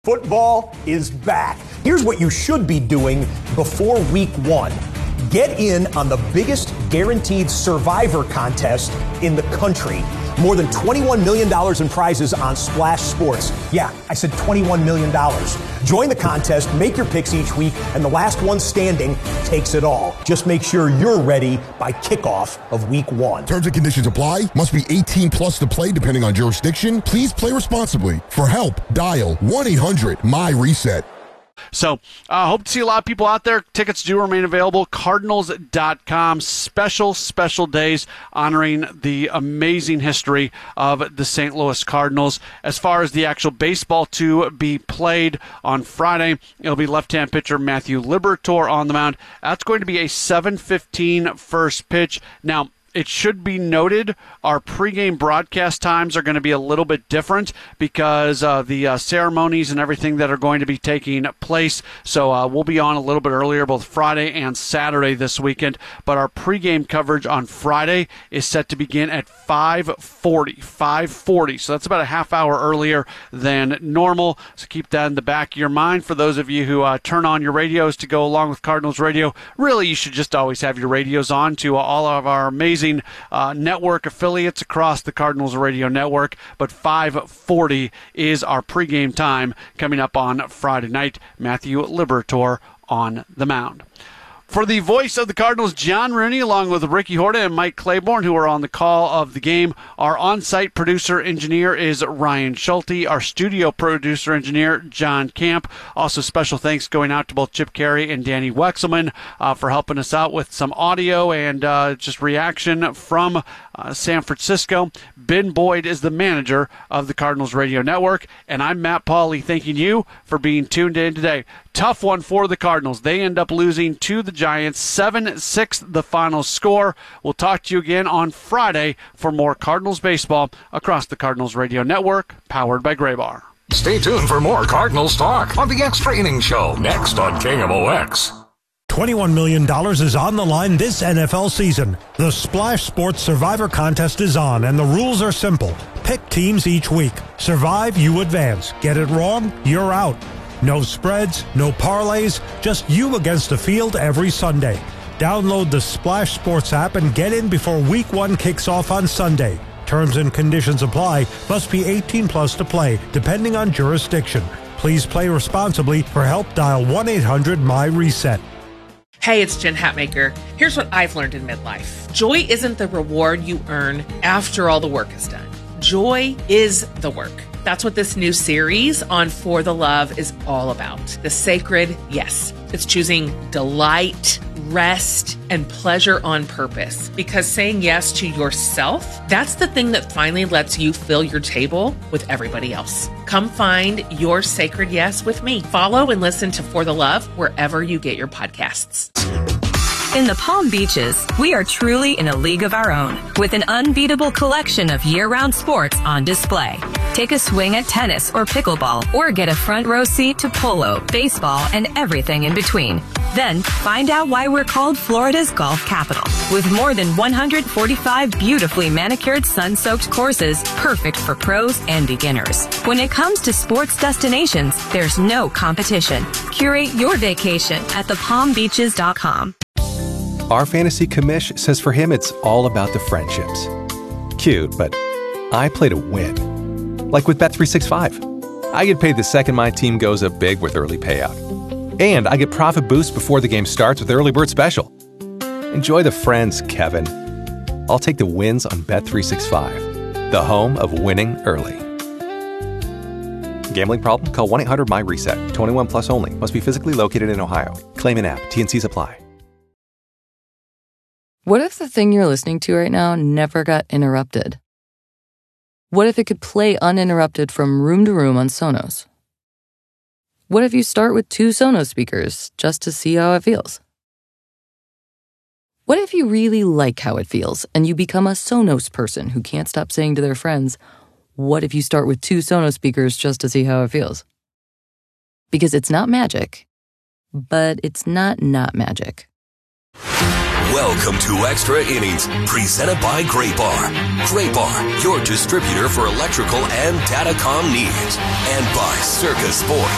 Football is back. Here's what you should be doing before week 1. Get in on the biggest guaranteed survivor contest in the country. More than $21 million in prizes on Splash Sports. Yeah, I said $21 million. Join the contest, make your picks each week, and the last one standing takes it all. Just make sure you're ready by kickoff of week 1. Terms and conditions apply. Must be 18 plus to play depending on jurisdiction. Please play responsibly. For help, dial 1-800-MY-RESET. So hope to see a lot of people out there. Tickets do remain available. Cardinals.com. Special days honoring the amazing history of the St. Louis Cardinals. As far as the actual baseball to be played on Friday, it'll be left-hand pitcher Matthew Liberatore on the mound. That's going to be a 7:15 first pitch. Now, it should be noted our pregame broadcast times are going to be a little bit different because of the ceremonies and everything that are going to be taking place. So we'll be on a little bit earlier both Friday and Saturday this weekend. But our pregame coverage on Friday is set to begin at 5:40. So that's about a half hour earlier than normal. So keep that in the back of your mind. For those of you who turn on your radios to go along with Cardinals Radio, really you should just always have your radios on to all of our amazing network affiliates across the Cardinals Radio Network. But 5:40 is our pregame time coming up on Friday night. Matthew Liberatore on the mound. For the voice of the Cardinals, John Rooney, along with Ricky Horta and Mike Claiborne, who are on the call of the game. Our on-site producer-engineer is Ryan Schulte. Our studio producer-engineer, John Camp. Also, special thanks going out to both Chip Carey and Danny Wexelman for helping us out with some audio and just reaction from San Francisco. Ben Boyd is the manager of the Cardinals Radio Network, and I'm Matt Pauley thanking you for being tuned in today. Tough one for the Cardinals. They end up losing to the Giants, 7-6 the final score. We'll talk to you again on Friday for more Cardinals baseball across the Cardinals Radio Network, powered by Graybar. Stay tuned for more Cardinals talk on the Extra Innings Show next on KMOX. $21 million is on the line this NFL season. The Splash Sports Survivor Contest is on, and the rules are simple. Pick teams each week. Survive, you advance. Get it wrong, you're out. No spreads, no parlays, just you against the field every Sunday. Download the Splash Sports app and get in before Week 1 kicks off on Sunday. Terms and conditions apply. Must be 18 plus to play, depending on jurisdiction. Please play responsibly. For help, dial 1-800-MY-RESET. Hey, it's Jen Hatmaker. Here's what I've learned in midlife. Joy isn't the reward you earn after all the work is done. Joy is the work. That's what this new series on For the Love is all about. The sacred yes. It's choosing delight, rest, and pleasure on purpose. Because saying yes to yourself, that's the thing that finally lets you fill your table with everybody else. Come find your sacred yes with me. Follow and listen to For the Love wherever you get your podcasts. In the Palm Beaches, we are truly in a league of our own, with an unbeatable collection of year-round sports on display. Take a swing at tennis or pickleball, or get a front row seat to polo, baseball, and everything in between. Then, find out why we're called Florida's golf capital, with more than 145 beautifully manicured sun-soaked courses, perfect for pros and beginners. When it comes to sports destinations, there's no competition. Curate your vacation at thepalmbeaches.com. Our fantasy commish says for him it's all about the friendships. Cute, but I play to win. Like with Bet365. I get paid the second my team goes up big with early payout. And I get profit boost before the game starts with Early Bird Special. Enjoy the friends, Kevin. I'll take the wins on Bet365, the home of winning early. Gambling problem? Call 1-800-MY-RESET. 21 plus only. Must be physically located in Ohio. Claim in app. T&Cs apply. What if the thing you're listening to right now never got interrupted? What if it could play uninterrupted from room to room on Sonos? What if you start with 2 Sonos speakers just to see how it feels? What if you really like how it feels and you become a Sonos person who can't stop saying to their friends, what if you start with 2 Sonos speakers just to see how it feels? Because it's not magic, but it's not magic. Welcome to Extra Innings, presented by Graybar. Graybar, your distributor for electrical and datacom needs. And by Circus Sports.